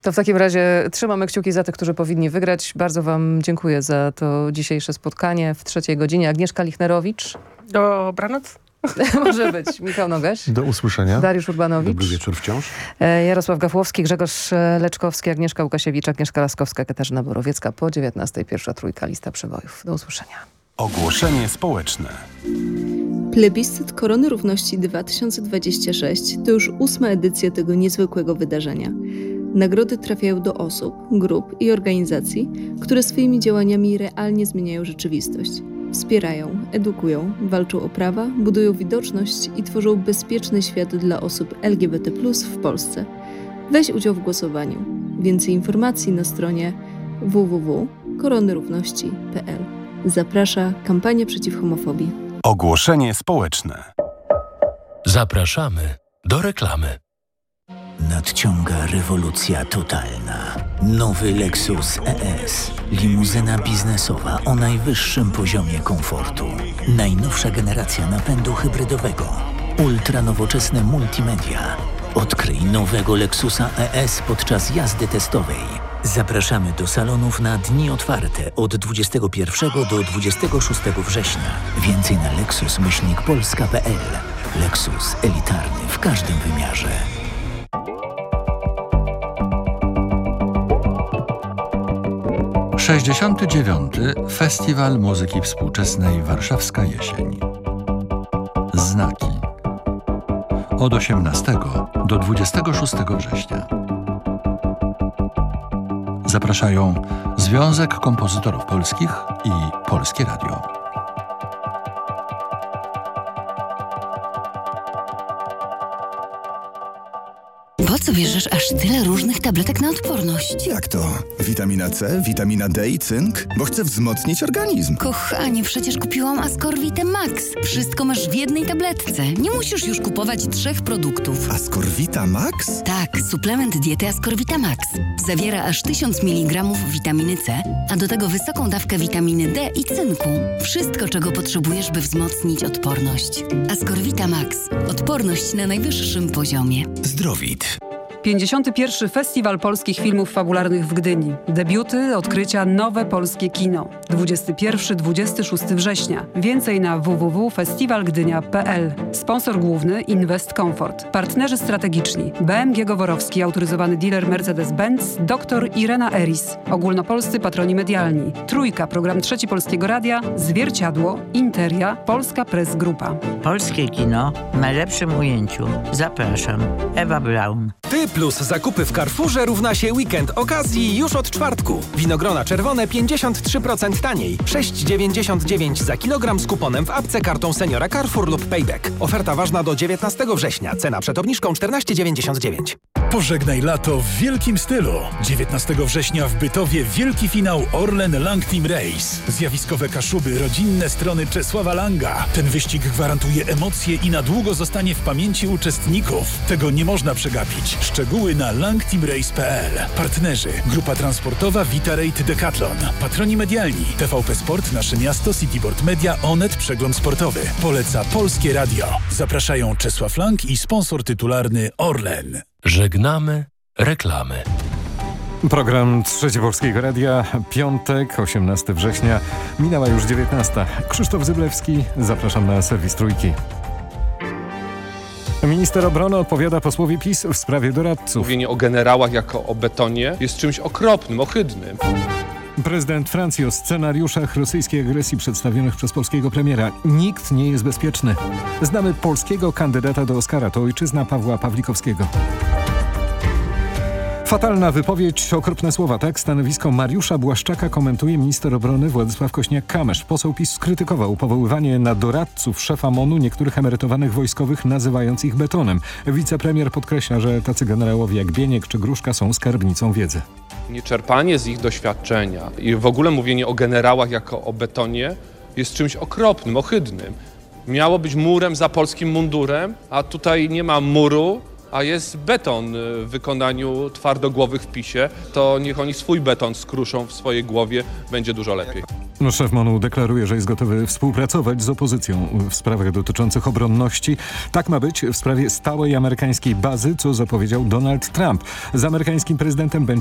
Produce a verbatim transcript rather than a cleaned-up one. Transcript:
To w takim razie trzymamy kciuki za tych, którzy powinni wygrać. Bardzo wam dziękuję za to dzisiejsze spotkanie w trzeciej godzinie. Agnieszka Lichnerowicz. Dobranoc. Może być. Michał Nogaś. Do usłyszenia. Dariusz Urbanowicz. Dobry wieczór wciąż. Jarosław Gawłowski, Grzegorz Leczkowski, Agnieszka Łukasiewicz, Agnieszka Laskowska, Katarzyna Borowiecka. Po dziewiętnastej pierwsza trójka, lista przebojów. Do usłyszenia. Ogłoszenie społeczne. Plebiscyt Korony Równości dwa tysiące dwadzieścia sześć to już ósma edycja tego niezwykłego wydarzenia. Nagrody trafiają do osób, grup i organizacji, które swoimi działaniami realnie zmieniają rzeczywistość. Wspierają, edukują, walczą o prawa, budują widoczność i tworzą bezpieczny świat dla osób L G B T plus w Polsce. Weź udział w głosowaniu. Więcej informacji na stronie w w w kropka korony równości kropka p l. Zaprasza kampania przeciw homofobii. Ogłoszenie społeczne. Zapraszamy do reklamy. Nadciąga rewolucja totalna. Nowy Lexus E S. Limuzyna biznesowa o najwyższym poziomie komfortu. Najnowsza generacja napędu hybrydowego. Ultranowoczesne multimedia. Odkryj nowego Lexusa E S podczas jazdy testowej. Zapraszamy do salonów na dni otwarte od dwudziestego pierwszego do dwudziestego szóstego września. Więcej na lexus myślnik polska kropka p l. Lexus elitarny w każdym wymiarze. sześćdziesiąty dziewiąty Festiwal Muzyki Współczesnej Warszawska Jesień. Znaki. Od osiemnastego do dwudziestego szóstego września. Zapraszają Związek Kompozytorów Polskich i Polskie Radio. Po co bierzesz aż tyle różnych tabletek na odporność? Jak to? Witamina C, witamina D i cynk? Bo chcę wzmocnić organizm. Kochanie, przecież kupiłam Ascorvite Max. Wszystko masz w jednej tabletce. Nie musisz już kupować trzech produktów. Ascorvita Max? Tak, suplement diety Ascorvita Max. Zawiera aż tysiąc miligramów witaminy C, a do tego wysoką dawkę witaminy D i cynku. Wszystko, czego potrzebujesz, by wzmocnić odporność. Ascorvita Max. Odporność na najwyższym poziomie. Zdrowit. pięćdziesiąty pierwszy Festiwal Polskich Filmów Fabularnych w Gdyni. Debiuty, odkrycia, nowe polskie kino. dwudziestego pierwszego do dwudziestego szóstego września. Więcej na w w w kropka festiwalgdynia kropka p l. Sponsor główny Invest Comfort. Partnerzy strategiczni B M G Goworowski, autoryzowany dealer Mercedes-Benz, dr Irena Eris. Ogólnopolscy patroni medialni. Trójka, program Trzeci Polskiego Radia, Zwierciadło, Interia, Polska Press Grupa. Polskie kino w najlepszym ujęciu. Zapraszam. Ewa Braun. Ty plus zakupy w Carrefourze równa się weekend okazji już od czwartku. Winogrona czerwone pięćdziesiąt trzy procent taniej. sześć dziewięćdziesiąt dziewięć za kilogram z kuponem w apce kartą seniora Carrefour lub Payback. Oferta ważna do dziewiętnastego września. Cena przed obniżką czternaście dziewięćdziesiąt dziewięć. Pożegnaj lato w wielkim stylu. dziewiętnastego września w Bytowie wielki finał Orlen Lang Team Race. Zjawiskowe Kaszuby, rodzinne strony Czesława Langa. Ten wyścig gwarantuje emocje i na długo zostanie w pamięci uczestników. Tego nie można przegapić. Szczegóły na langteamrace kropka p l. Partnerzy. Grupa transportowa Vitarate Decathlon. Patroni medialni. T V P Sport, Nasze Miasto, Cityboard Media, Onet, Przegląd Sportowy. Poleca Polskie Radio. Zapraszają Czesław Lang i sponsor tytularny Orlen. Żegnamy reklamy. Program Trzeci Polskiego Radia, piątek, osiemnastego września. Minęła już dziewiętnasta. Krzysztof Zyblewski, zapraszam na serwis Trójki. Minister obrony odpowiada posłowi PiS w sprawie doradców. Mówienie o generałach jako o betonie jest czymś okropnym, ohydnym. Prezydent Francji o scenariuszach rosyjskiej agresji przedstawionych przez polskiego premiera. Nikt nie jest bezpieczny. Znamy polskiego kandydata do Oscara, to ojczyzna Pawła Pawlikowskiego. Fatalna wypowiedź, okropne słowa. Tak stanowisko Mariusza Błaszczaka komentuje minister obrony Władysław Kośniak-Kamysz. Poseł PiS skrytykował powoływanie na doradców szefa MON-u niektórych emerytowanych wojskowych, nazywając ich betonem. Wicepremier podkreśla, że tacy generałowie jak Bieniek czy Gruszka są skarbnicą wiedzy. Nieczerpanie z ich doświadczenia i w ogóle mówienie o generałach jako o betonie jest czymś okropnym, ohydnym. Miało być murem za polskim mundurem, a tutaj nie ma muru, a jest beton w wykonaniu twardogłowych w PiSie, to niech oni swój beton skruszą w swojej głowie, będzie dużo lepiej. No, szef MONU deklaruje, że jest gotowy współpracować z opozycją w sprawach dotyczących obronności. Tak ma być w sprawie stałej amerykańskiej bazy, co zapowiedział Donald Trump. Z amerykańskim prezydentem będzie